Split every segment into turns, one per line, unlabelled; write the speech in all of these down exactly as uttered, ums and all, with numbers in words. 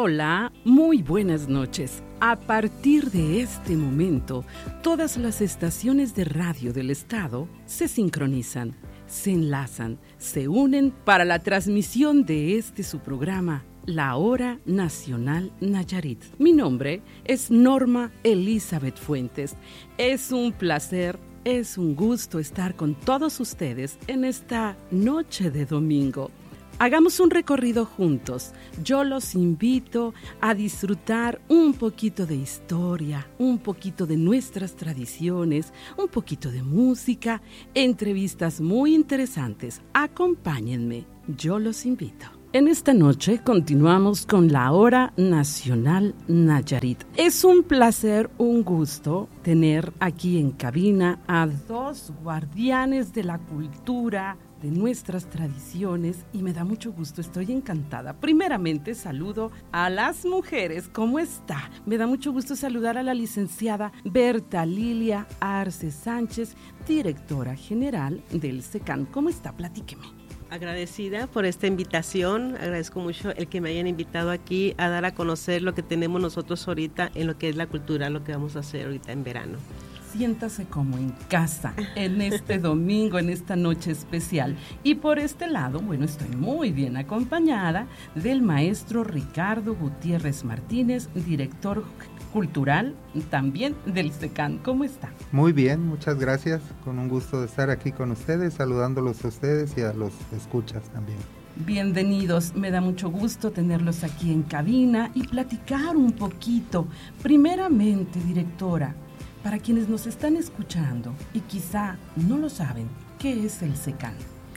Hola, muy buenas noches. A partir de este momento, todas las estaciones de radio del estado se sincronizan, se enlazan, se unen para la transmisión de este su programa, La Hora Nacional Nayarit. Mi nombre es Norma Elizabeth Fuentes. Es un placer, es un gusto estar con todos ustedes en esta noche de domingo. Hagamos un recorrido juntos. Yo los invito a disfrutar un poquito de historia, un poquito de nuestras tradiciones, un poquito de música, entrevistas muy interesantes. Acompáñenme, yo los invito. En esta noche continuamos con la Hora Nacional Nayarit. Es un placer, un gusto tener aquí en cabina a dos guardianes de la cultura, de nuestras tradiciones, y me da mucho gusto, estoy encantada. Primeramente saludo a las mujeres. ¿Cómo está? Me da mucho gusto saludar a la licenciada Berta Lilia Arce Sánchez, directora general del SECAN. ¿Cómo está? Platíqueme.
Agradecida por esta invitación, agradezco mucho el que me hayan invitado aquí a dar a conocer lo que tenemos nosotros ahorita en lo que es la cultura, lo que vamos a hacer ahorita en verano.
Siéntase como en casa en este domingo, en esta noche especial. Y por este lado, bueno, estoy muy bien acompañada del maestro Ricardo Gutiérrez Martínez, director cultural también del SECAN. ¿Cómo está?
Muy bien, muchas gracias. Con un gusto de estar aquí con ustedes, saludándolos a ustedes y a los escuchas también.
Bienvenidos, me da mucho gusto tenerlos aquí en cabina y platicar un poquito. Primeramente, directora, para quienes nos están escuchando y quizá no lo saben, ¿qué es el SECAN?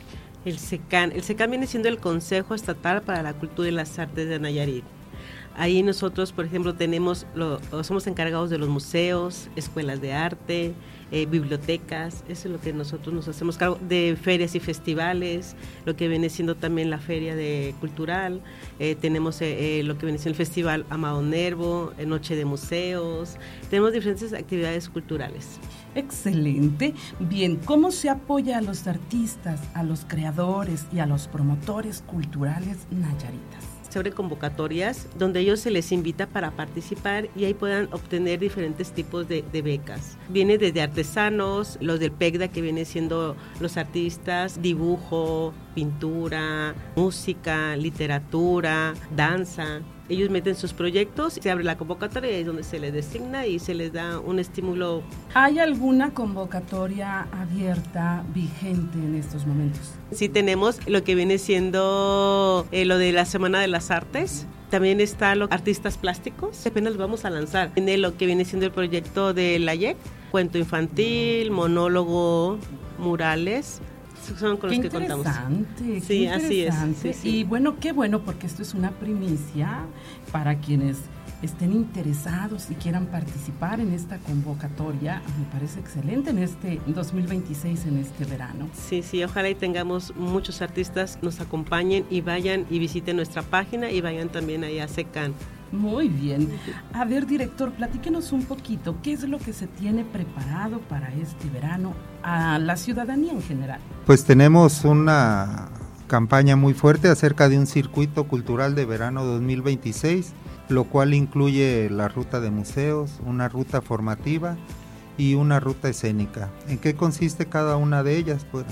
El SECAN, el SECAN viene siendo el Consejo Estatal para la Cultura y las Artes de Nayarit. Ahí nosotros, por ejemplo, tenemos lo, somos encargados de los museos, escuelas de arte, eh, bibliotecas. Eso es lo que nosotros nos hacemos cargo de ferias y festivales, lo que viene siendo también la feria de cultural. Eh, tenemos eh, eh, lo que viene siendo el festival Amado Nervo, eh, Noche de Museos. Tenemos diferentes actividades culturales.
Excelente. Bien, ¿cómo se apoya a los artistas, a los creadores y a los promotores culturales nayaritas?
Se abren convocatorias donde ellos se les invita para participar y ahí puedan obtener diferentes tipos de, de becas. Viene desde artesanos, los del PECDA, que viene siendo los artistas, dibujo, pintura, música, literatura, danza. Ellos meten sus proyectos, se abre la convocatoria y es donde se les designa y se les da un estímulo.
¿Hay alguna convocatoria abierta, vigente en estos momentos?
Sí, tenemos lo que viene siendo eh, lo de la Semana de las Artes. También está los artistas plásticos, apenas vamos a lanzar. Tiene lo que viene siendo el proyecto de la Y E C, cuento infantil, monólogo, murales. Son con
qué
los que contamos.
Interesante,
sí,
qué
así
interesante.
es. Sí, sí.
Y bueno, qué bueno, porque esto es una primicia para quienes estén interesados y quieran participar en esta convocatoria. Me parece excelente en este dos mil veintiséis, en este verano.
Sí, sí, ojalá y tengamos muchos artistas nos acompañen y vayan y visiten nuestra página y vayan también ahí a SECAN.
Muy bien. A ver, director, platíquenos un poquito, ¿qué es lo que se tiene preparado para este verano a la ciudadanía en general?
Pues tenemos una campaña muy fuerte acerca de un circuito cultural de verano dos mil veintiséis, lo cual incluye la ruta de museos, una ruta formativa y una ruta escénica. ¿En qué consiste cada una de ellas? Pues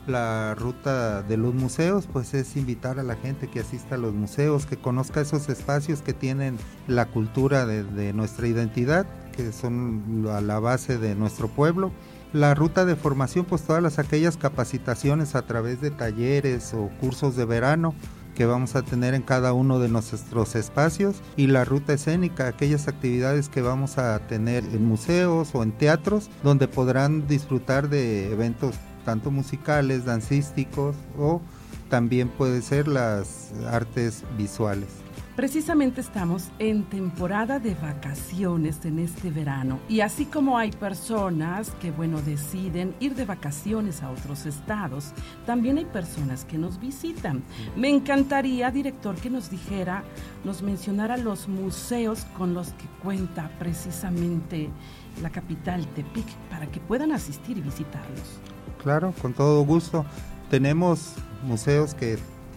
la ruta de los museos, pues es invitar a la gente que asista a los museos, que conozca esos espacios que tienen la cultura de, de nuestra identidad, que son a la base de nuestro pueblo. La ruta de formación, pues todas las aquellas capacitaciones a través de talleres o cursos de verano que vamos a tener en cada uno de nuestros espacios, y la ruta escénica, aquellas actividades que vamos a tener en museos o en teatros, donde podrán disfrutar de eventos tanto musicales, dancísticos, o también puede ser las artes visuales.
Precisamente estamos en temporada de vacaciones en este verano, y así como hay personas que, bueno, deciden ir de vacaciones a otros estados, también hay personas que nos visitan. Me encantaría, director, que nos dijera, nos mencionara los museos con los que cuenta precisamente la capital Tepic para que puedan asistir y visitarlos.
Claro, con todo gusto. Tenemos museos que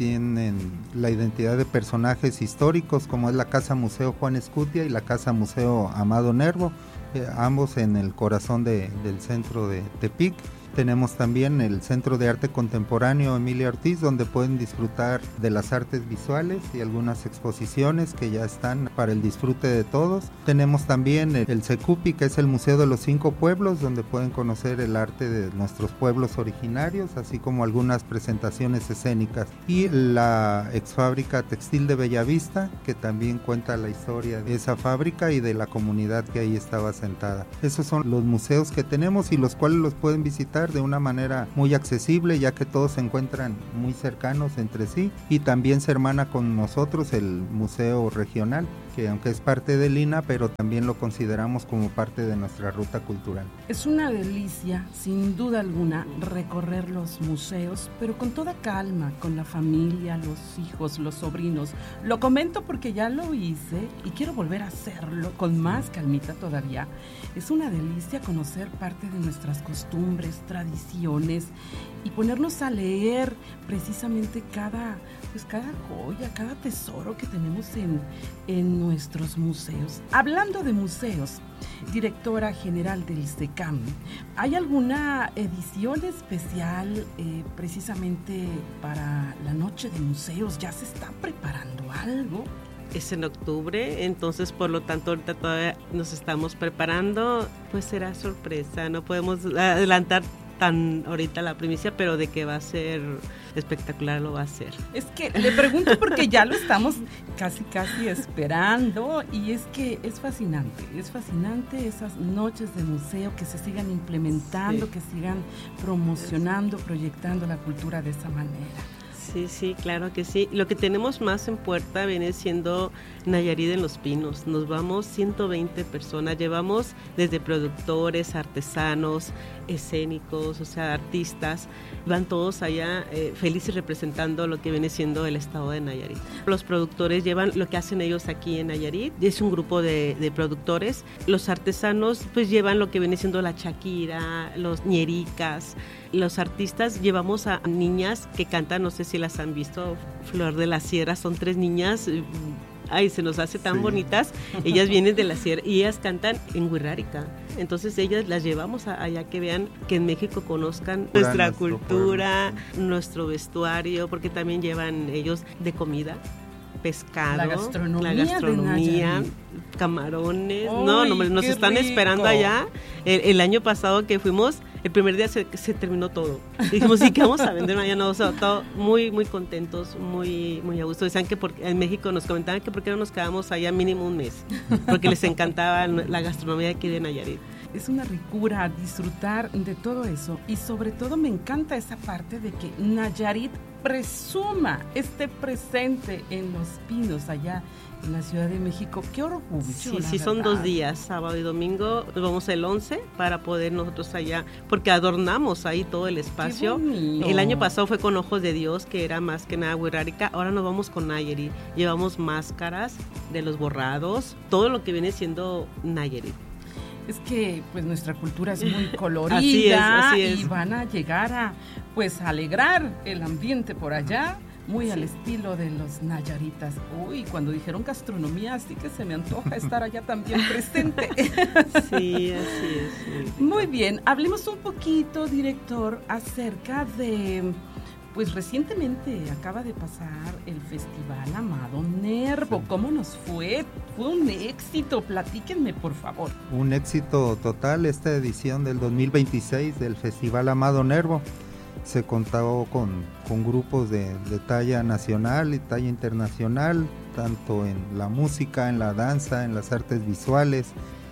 tienen la identidad de personajes históricos, como es la Casa Museo Juan Escutia y la Casa Museo Amado Nervo, eh, ambos en el corazón de, del centro de Tepic. Tenemos también el Centro de Arte Contemporáneo Emilia Ortiz, donde pueden disfrutar de las artes visuales y algunas exposiciones que ya están para el disfrute de todos. Tenemos también el, el Secupi, que es el Museo de los Cinco Pueblos, donde pueden conocer el arte de nuestros pueblos originarios, así como algunas presentaciones escénicas. Y la Exfábrica Textil de Bellavista, que también cuenta la historia de esa fábrica y de la comunidad que ahí estaba asentada. Esos son los museos que tenemos y los cuales los pueden visitar de una manera muy accesible, ya que todos se encuentran muy cercanos entre sí, y también se hermana con nosotros el Museo Regional, que aunque es parte del I N A, pero también lo consideramos como parte de nuestra ruta cultural.
Es una delicia, sin duda alguna, recorrer los museos, pero con toda calma, con la familia, los hijos, los sobrinos. Lo comento porque ya lo hice y quiero volver a hacerlo con más calmita todavía. Es una delicia conocer parte de nuestras costumbres, tradiciones y ponernos a leer precisamente cada, pues cada joya, cada tesoro que tenemos en, en nuestros museos. Hablando de museos, directora general del SECAM, ¿hay alguna edición especial eh, precisamente para la noche de museos? ¿Ya se está preparando algo?
Es en octubre, entonces por lo tanto ahorita todavía nos estamos preparando, pues será sorpresa, no podemos adelantar tan ahorita la primicia, pero de que va a ser espectacular lo va a ser.
Es que le pregunto porque ya lo estamos casi casi esperando y es que es fascinante, es fascinante esas noches de museo que se sigan implementando, sí. que sigan promocionando, proyectando la cultura de esa manera.
Sí, sí, claro que sí. Lo que tenemos más en puerta viene siendo Nayarit en Los Pinos. Nos vamos ciento veinte personas, llevamos desde productores, artesanos, escénicos, o sea, artistas, van todos allá eh, felices representando lo que viene siendo el estado de Nayarit. Los productores llevan lo que hacen ellos aquí en Nayarit, es un grupo de, de productores. Los artesanos pues llevan lo que viene siendo la chaquira, los ñericas. Los artistas llevamos a niñas que cantan, no sé si las han visto, Flor de la Sierra, son tres niñas, ay, se nos hace tan sí. bonitas, ellas vienen de la sierra y ellas cantan en wixárika, entonces ellas las llevamos a, allá que vean, que en México conozcan nuestra cultura, pueblo. Nuestro vestuario, porque también llevan ellos de comida, pescado,
la gastronomía,
la gastronomía camarones,
¡Ay,
no, no, nos están
rico!
Esperando allá. El, el año pasado que fuimos, el primer día se, se terminó todo. Dijimos, sí, que vamos a vender mañana, o sea, todo muy, muy contentos, muy, muy a gusto. Decían que por, en México nos comentaban que por qué no nos quedamos allá mínimo un mes, porque les encantaba la gastronomía aquí de Nayarit.
Es una ricura disfrutar de todo eso y sobre todo me encanta esa parte de que Nayarit presuma, esté presente en Los Pinos, allá en la Ciudad de México. ¡Qué orgullo!
Sí, sí, son dos días, sábado y domingo. Nos vamos el once para poder nosotros allá, porque adornamos ahí todo el espacio. El año pasado fue con Ojos de Dios, que era más que nada wixárika. Ahora nos vamos con Nayarit. Llevamos máscaras de los borrados, todo lo que viene siendo Nayarit.
Es que pues nuestra cultura es muy colorida
así es, así es.
Y van a llegar a pues alegrar el ambiente por allá, muy sí. al estilo de los nayaritas. Uy, cuando dijeron gastronomía, así que se me antoja estar allá también presente.
Sí, así es. Sí.
Muy bien, hablemos un poquito, director, acerca de... Pues recientemente acaba de pasar el Festival Amado Nervo. ¿Cómo nos fue? Fue un éxito, platíquenme por favor.
Un éxito total esta edición del dos mil veintiséis del Festival Amado Nervo. Se contó con, con grupos de, de talla nacional y talla internacional, tanto en la música, en la danza, en las artes visuales.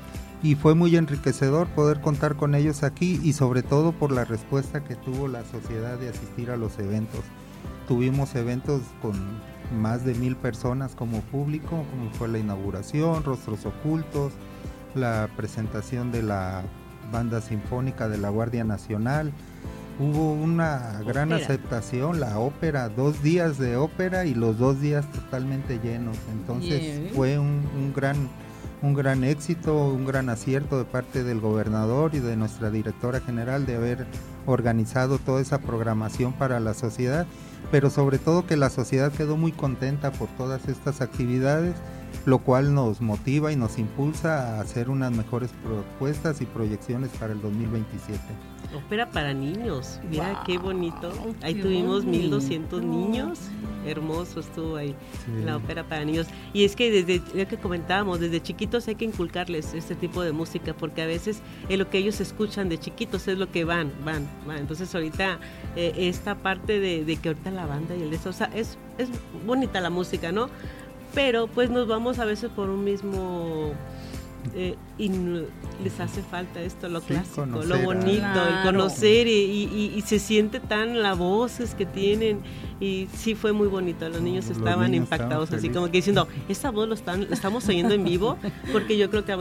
Y fue muy enriquecedor poder contar con ellos aquí y sobre todo por la respuesta que tuvo la sociedad de asistir a los eventos. Tuvimos eventos con más de mil personas como público, como fue la inauguración, Rostros Ocultos, la presentación de la Banda Sinfónica de la Guardia Nacional. Hubo una gran ópera. aceptación, la ópera, dos días de ópera y los dos días totalmente llenos. Entonces yeah. fue un, un gran... un gran éxito, un gran acierto de parte del gobernador y de nuestra directora general de haber organizado toda esa programación para la sociedad, pero sobre todo que la sociedad quedó muy contenta por todas estas actividades, lo cual nos motiva y nos impulsa a hacer unas mejores propuestas y proyecciones para el dos mil veintisiete.
Ópera para niños, mira wow, qué bonito. Ahí
qué
tuvimos
bonito.
mil doscientos niños, hermoso estuvo ahí
Sí.
la ópera para niños. Y es que desde lo que comentábamos, desde chiquitos hay que inculcarles este tipo de música, porque a veces es lo que ellos escuchan de chiquitos, es lo que van, van, van. Entonces ahorita eh, esta parte de, de que ahorita la banda y el de eso, o sea, es, es bonita la música, ¿no? Pero pues nos vamos a veces por un mismo... Eh, y n- les hace falta esto, lo
Sí,
clásico,
conocer,
lo bonito,
claro.
el conocer y, y, y se siente tan las voces que tienen y sí fue muy bonito, los niños
Los
estaban
niños
impactados
estaban
así
felices.
como que diciendo, esta voz lo están, la estamos oyendo en vivo, porque yo creo que a